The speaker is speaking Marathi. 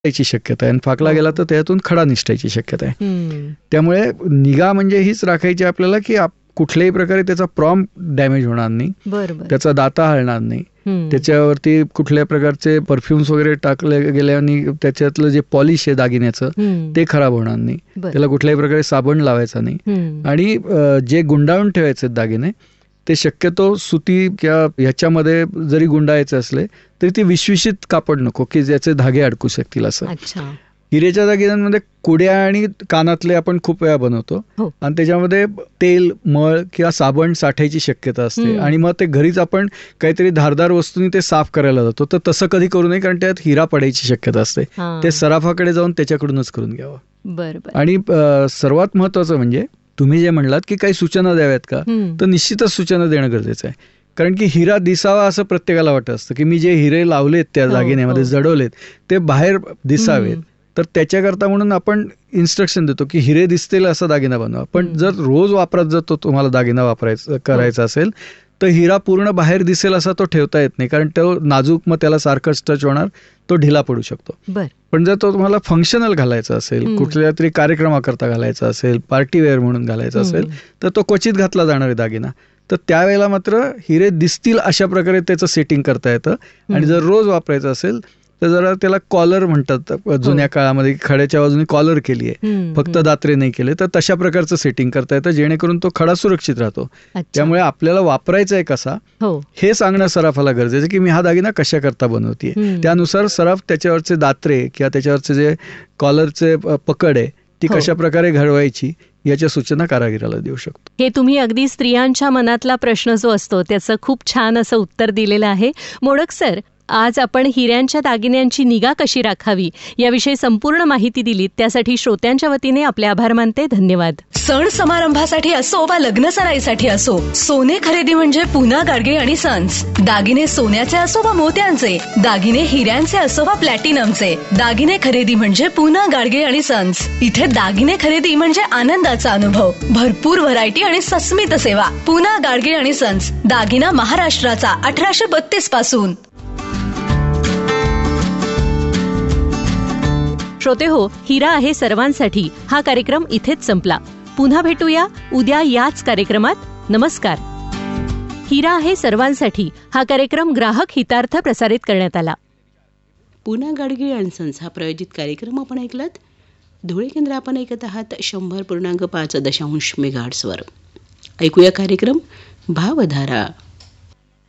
ची शक्यता आहे आणि फाकला गेला तर त्यातून खडा निसटायची शक्यता आहे. त्यामुळे निगा म्हणजे हीच राखायची आपल्याला की कुठल्याही प्रकारे त्याचा प्रॉम्प्ट डॅमेज होणार नाही, त्याचा दाता हलणार नाही, त्याच्यावरती कुठल्या प्रकारचे परफ्युम्स वगैरे टाकले गेले आणि त्याच्यातलं जे पॉलिश आहे दागिन्याचं ते खराब होणार नाही, त्याला कुठल्याही प्रकारे साबण लावायचा नाही. आणि जे गुंडाळून ठेवायचे दागिने ते शक्यतो सुती किंवा ह्याच्यामध्ये जरी गुंडाळायचे असले तरी ती विश्विषित कापड नको की ज्याचे धागे अडकू शकतील असं. हिरेच्या दागिन्यांमध्ये कुड्या आणि कानातले आपण खूप वेळा बनवतो आणि त्याच्यामध्ये तेल, मळ किंवा साबण साठायची शक्यता असते आणि मग ते घरीच आपण काहीतरी धारदार वस्तूंनी ते साफ करायला जातो. तर तसं कधी करू नये, कारण त्यात हिरा पडायची शक्यता असते. ते सराफाकडे जाऊन त्याच्याकडूनच करून घ्यावं. आणि सर्वात महत्वाचं म्हणजे तुम्ही जे म्हणलात की काही सूचना द्याव्यात का, तर निश्चितच सूचना देणं गरजेचं आहे. कारण की हिरा दिसावा असं प्रत्येकाला वाटत असतं की मी जे हिरे लावलेत त्या दागिन्यामध्ये जडवलेत ते बाहेर दिसावेत. तर त्याच्याकरता म्हणून आपण इन्स्ट्रक्शन देतो की हिरे दिसतील असा दागिना बनवा. पण जर रोज वापरात जर तो तुम्हाला दागिना करायचा असेल तर हिरा पूर्ण बाहेर दिसेल असा तो ठेवता येत नाही, कारण तो नाजूक, मग त्याला सारखंच टच होणार, तो ढिला पडू शकतो. पण जर तो तुम्हाला फंक्शनल घालायचा असेल, कुठल्या तरी कार्यक्रमाकरता घालायचा असेल, पार्टीवेअर म्हणून घालायचा असेल तर तो क्वचित घातला जाणार आहे दागिना. तर त्यावेळेला मात्र हिरे दिसतील अशा प्रकारे त्याचं सेटिंग करता येतं. आणि जर रोज वापरायचं असेल तर जरा त्याला कॉलर म्हणतात, जुन्या काळामध्ये खड्याच्या बाजूने कॉलर केली आहे, फक्त दात्रे नाही केले, तर तशा प्रकारचं सेटिंग करता येतं जेणेकरून तो खडा सुरक्षित राहतो. त्यामुळे आपल्याला वापरायचा आहे कसा हे सांगणं सराफाला गरजेचं की मी हा दागिना कशा करता बनवते. त्यानुसार सराफ त्याच्यावरचे दात्रे किंवा त्याच्यावरचे जे कॉलरचे पकड आहे ती कशा प्रकारे घडवायची याच्या सूचना कारागिराला देऊ शकतो. हे तुम्ही अगदी स्त्रियांच्या मनातला प्रश्न जो असतो त्याचं खूप छान असं उत्तर दिलेलं आहे. मोडक सर, आज आपण हिऱ्यांच्या दागिन्यांची निगा कशी राखावी याविषयी संपूर्ण माहिती दिलीत, त्यासाठी श्रोत्यांच्या वतीने आपले आभार मानते. धन्यवाद. सण समारंभासाठी असो वा लग्न सराईसाठी असो, सोने खरेदी म्हणजे पूना गाडगे आणि सन्स. दागिने सोन्याचे असो वा मोत्यांचे, दागिने हिऱ्यांचे असो वा प्लॅटिनमचे, दागिने खरेदी म्हणजे पूना गाडगे आणि सन्स. इथे दागिने खरेदी म्हणजे आनंदाचा अनुभव, भरपूर व्हरायटी आणि सस्मित सेवा. पूना गाडगे आणि सन्स, दागिना महाराष्ट्राचा 1832 पासून. श्रोते हो, हिरा आहे सर्वांसाठी हा कार्यक्रम इथेच संपला. पुन्हा भेटूया उद्या याच कार्यक्रमात. नमस्कार. हिरा आहे सर्वांसाठी हा कार्यक्रम ग्राहक हितार्थ प्रसारित करण्यात आला. पूना गाडगे अँड सन्स हा प्रायोजित कार्यक्रम आपण ऐकलात. धुळे केंद्र आपण ऐकत आहात 100.5 मेगाहर्ट्झवर. ऐकूया कार्यक्रम भावधारा.